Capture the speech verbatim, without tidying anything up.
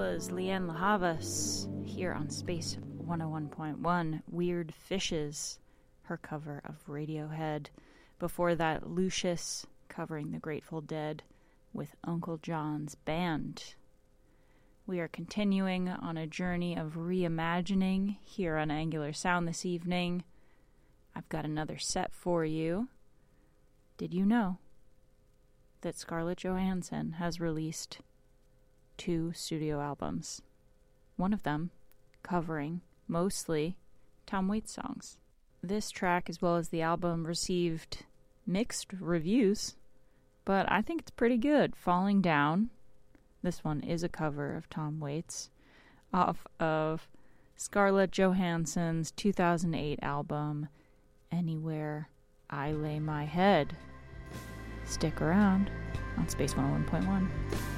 was Lianne La Havas here on Space one oh one point one. Weird Fishes, her cover of Radiohead. Before that, Lucius covering the Grateful Dead with Uncle John's Band. We are continuing on a journey of reimagining here on Angular Sound this evening. I've got another set for you. Did you know that Scarlett Johansson has released two studio albums? One of them covering mostly Tom Waits songs. This track, as well as the album, received mixed reviews, but I think it's pretty good. Falling Down, this one is a cover of Tom Waits, off of Scarlett Johansson's two thousand eight album, Anywhere I Lay My Head. Stick around on Space one oh one point one.